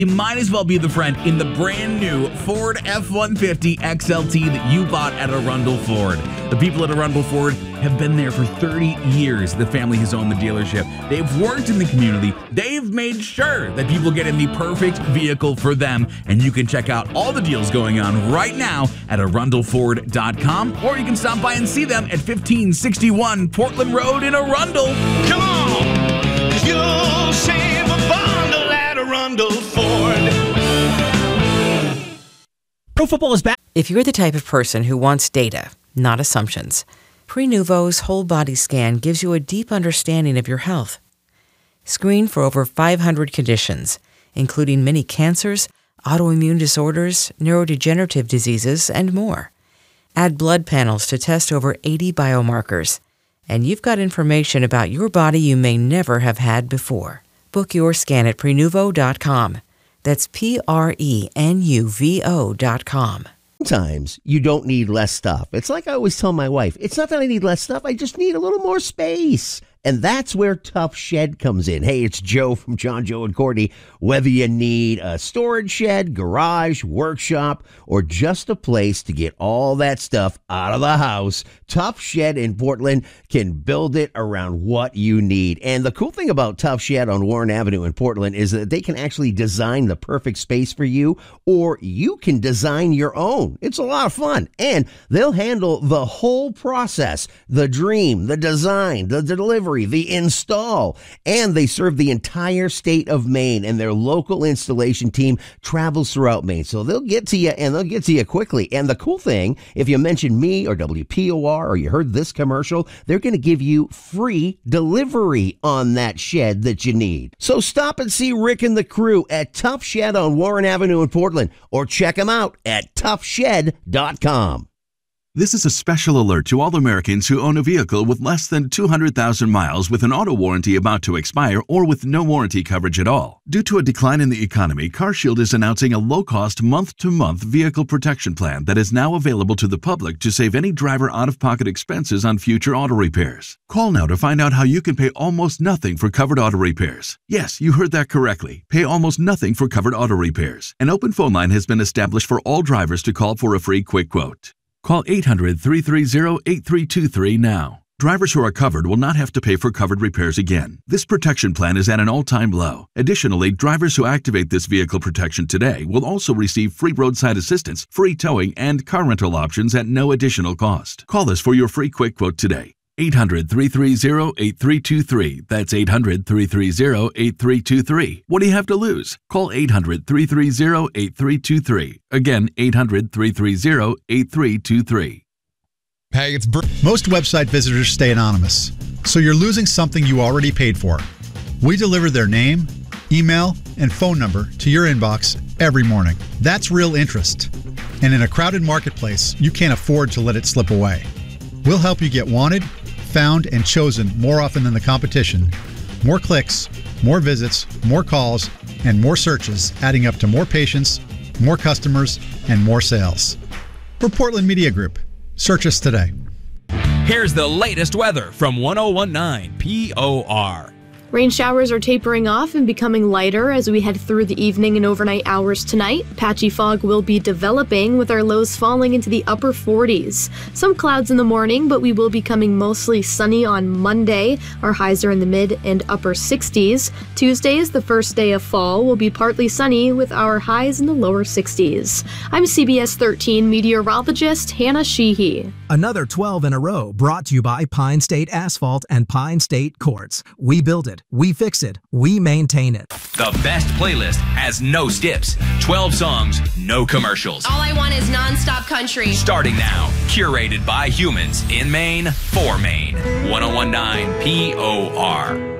You might as well be the friend in the brand new Ford F-150 XLT that you bought at Arundel Ford. The people at Arundel Ford have been there for 30 years. The family has owned the dealership. They've worked in the community. They've made sure that people get in the perfect vehicle for them. And you can check out all the deals going on right now at arundelford.com, or you can stop by and see them at 1561 Portland Road in Arundel. Come on, 'cause you'll save a bundle at Arundel Ford. Pro Football is back. If you're the type of person who wants data, not assumptions, Prenuvo's whole body scan gives you a deep understanding of your health. Screen for over 500 conditions, including many cancers, autoimmune disorders, neurodegenerative diseases, and more. Add blood panels to test over 80 biomarkers, and you've got information about your body you may never have had before. Book your scan at Prenuvo.com. That's Prenuvo.com. Sometimes you don't need less stuff. It's like I always tell my wife, it's not that I need less stuff, I just need a little more space. And that's where Tough Shed comes in. Hey, it's Joe from John, Joe, and Courtney. Whether you need a storage shed, garage, workshop, or just a place to get all that stuff out of the house, Tough Shed in Portland can build it around what you need. And the cool thing about Tough Shed on Warren Avenue in Portland is that they can actually design the perfect space for you, or you can design your own. It's a lot of fun. And they'll handle the whole process, the dream, the design, the delivery, the install, and they serve the entire state of Maine, and their local installation team travels throughout Maine. So they'll get to you, and they'll get to you quickly. And the cool thing, if you mention me or WPOR or you heard this commercial, they're going to give you free delivery on that shed that you need. So stop and see Rick and the crew at Tough Shed on Warren Avenue in Portland, or check them out at toughshed.com. This is a special alert to all Americans who own a vehicle with less than 200,000 miles with an auto warranty about to expire or with no warranty coverage at all. Due to a decline in the economy, CarShield is announcing a low-cost month-to-month vehicle protection plan that is now available to the public to save any driver out-of-pocket expenses on future auto repairs. Call now to find out how you can pay almost nothing for covered auto repairs. Yes, you heard that correctly. Pay almost nothing for covered auto repairs. An open phone line has been established for all drivers to call for a free quick quote. Call 800-330-8323 now. Drivers who are covered will not have to pay for covered repairs again. This protection plan is at an all-time low. Additionally, drivers who activate this vehicle protection today will also receive free roadside assistance, free towing, and car rental options at no additional cost. Call us for your free quick quote today. 800-330-8323. That's 800-330-8323. What do you have to lose? Call 800-330-8323. Again, 800-330-8323. Hey, it's Most website visitors stay anonymous, so you're losing something you already paid for. We deliver their name, email, and phone number to your inbox every morning. That's real interest. And in a crowded marketplace, you can't afford to let it slip away. We'll help you get wanted, found, and chosen more often than the competition. More clicks, more visits, more calls, and more searches, adding up to more patients, more customers, and more sales. We're Portland Media Group. Search us today. Here's the latest weather from 1019 POR. Rain showers are tapering off and becoming lighter as we head through the evening and overnight hours tonight. Patchy fog will be developing with our lows falling into the upper 40s. Some clouds in the morning, but we will be becoming mostly sunny on Monday. Our highs are in the mid and upper 60s. Tuesday is the first day of fall. Will be partly sunny with our highs in the lower 60s. I'm CBS 13 meteorologist Hannah Sheehy. Another 12 in a row brought to you by Pine State Asphalt and Pine State Quartz. We build it. We fix it. We maintain it. The best playlist has no skips. 12 songs, no commercials. All I want is non-stop country. Starting now. Curated by humans in Maine for Maine. 1019 POR.